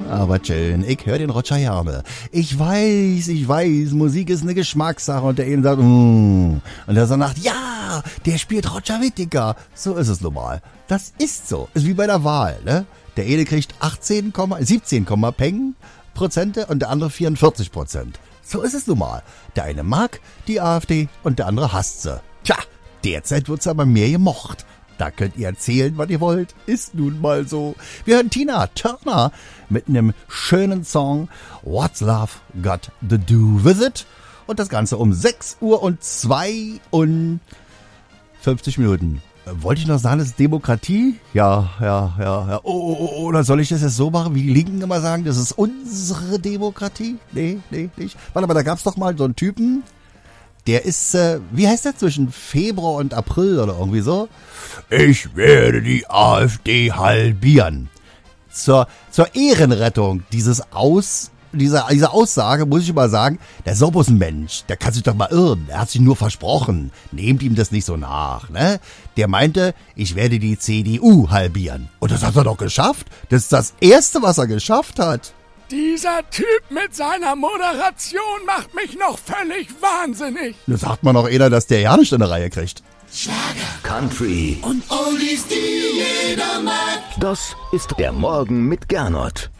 Aber schön, ich höre den Roger gerne. Ich weiß, Musik ist eine Geschmackssache und der eine sagt, und der sagt, ja, der spielt Roger Whittaker. So ist es normal. Das ist so. Ist wie bei der Wahl, ne? Der eine kriegt 17, Peng Prozente und der andere 44%. So ist es nun mal. Der eine mag die AfD und der andere hasst sie. Tja, derzeit wird's aber mehr gemocht. Da könnt ihr erzählen, was ihr wollt. Ist nun mal so. Wir hören Tina Turner mit einem schönen Song What's Love Got to Do With It? Und das Ganze um 6 Uhr und 52 Minuten. Wollte ich noch sagen, das ist Demokratie? Ja. Oh, oder soll ich das jetzt so machen, wie die Linken immer sagen, das ist unsere Demokratie? Nee, nicht. Warte mal, da gab's doch mal so einen Typen, der ist, wie heißt der, zwischen Februar und April oder irgendwie so? Ich werde die AfD halbieren. Zur Ehrenrettung dieser Aussage muss ich mal sagen, der ist so bloß ein Mensch, der kann sich doch mal irren, er hat sich nur versprochen, nehmt ihm das nicht so nach, ne? Der meinte, ich werde die CDU halbieren. Und das hat er doch geschafft, das ist das Erste, was er geschafft hat. Dieser Typ mit seiner Moderation macht mich noch völlig wahnsinnig. Das sagt man auch eher, dass der ja nicht in der Reihe kriegt. Schlager, Country und Oldies, die jeder mag. Das ist der Morgen mit Gernot.